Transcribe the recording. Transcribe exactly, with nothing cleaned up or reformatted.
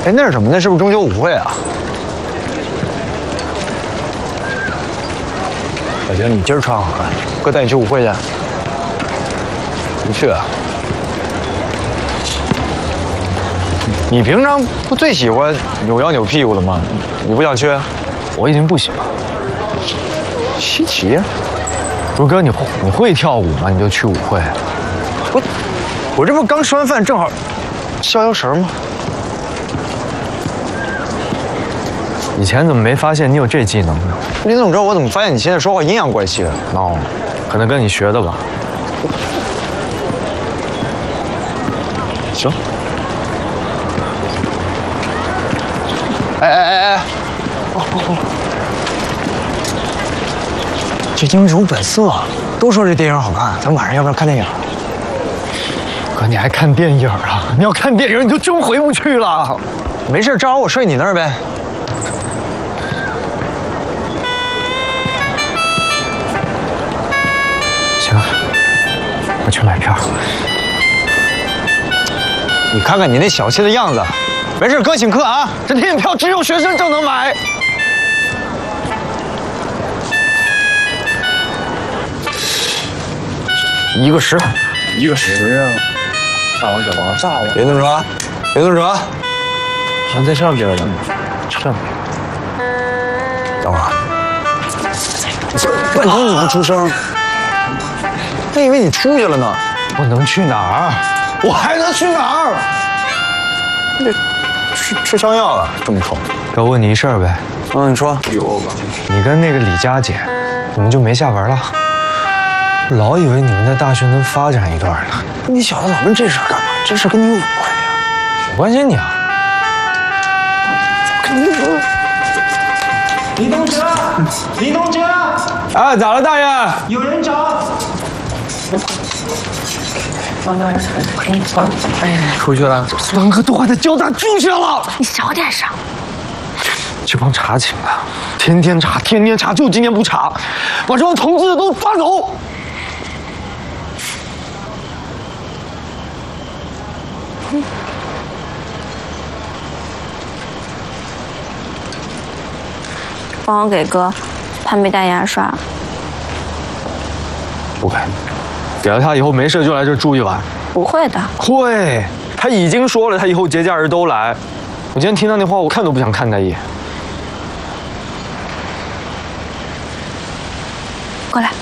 哎，那是什么？那是不是中秋舞会啊？我觉得你今儿穿好看，哥带你去舞会去。不去啊？你平常不最喜欢扭腰扭屁股的吗？你不想去？ 我已经不行了。 稀奇。 不是哥，你你会跳舞吗？你就去舞会。 我我这不刚吃完饭，正好消消食吗？ 以前怎么没发现你有这技能呢？ 你怎么知道我怎么发现你现在说话阴阳怪气的？ 哦，可能跟你学的吧。 行。哎哎哎哎！哦哦哦！这英雄本色，都说这电影好看，咱晚上要不要看电影？ 哥，你还看电影啊？你要看电影，你就真回不去了。 没事，正好我睡你那儿呗。 行，我去买票。 你看看你那小气的样子，没事，哥请客啊！ 这电影票只有学生证能买。一个十， 一个十啊！大王小王，大王， 别动手，别动手！ 好像在上边呢，上边。 等会儿，半天你不出声，他以为你出去了呢。 我能去哪儿？我还能去哪儿？ 你这吃吃枪药了，这么丑。 哥，问你一事儿呗。 嗯，你说。 有吧？ 你跟那个李佳姐，怎么就没下文了？老以为你们在大学能发展一段呢。 你小子老问这事干嘛？这事跟你有关呀？ 我关心你啊。 跟你说。 李东哲，李东哲， 哎，咋了，大人？ 有人找。 出去了。 三个都还在交大住下了。 你小点声。 这帮查寝的，天天查，天天查，就今天不查，把这帮同志都抓走。 帮我给哥潘贝带牙刷。 不给，给了他以后没事就来这住一晚。 不会的。 会，他已经说了，他以后节假日都来。我今天听他那话，我看都不想看他一眼。 过来。